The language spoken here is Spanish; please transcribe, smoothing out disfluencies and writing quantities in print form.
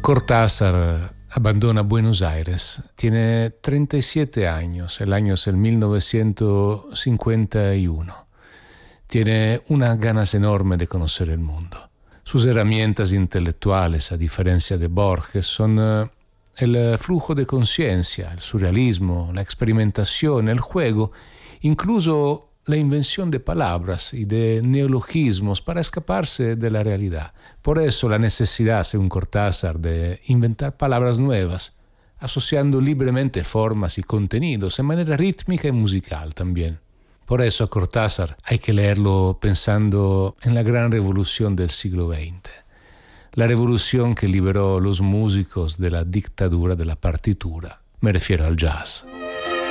Cortázar abandona Buenos Aires. Tiene 37 años, el año es el 1951. Tiene unas ganas enormes de conocer el mundo. Sus herramientas intelectuales, a diferencia de Borges, son el flujo de conciencia, el surrealismo, la experimentación, el juego, incluso la invención de palabras y de neologismos para escaparse de la realidad. Por eso la necesidad, según Cortázar, de inventar palabras nuevas, asociando libremente formas y contenidos en manera rítmica y musical también. Por eso a Cortázar hay que leerlo pensando en la gran revolución del siglo XX, la revolución que liberó a los músicos de la dictadura de la partitura. Me refiero al jazz.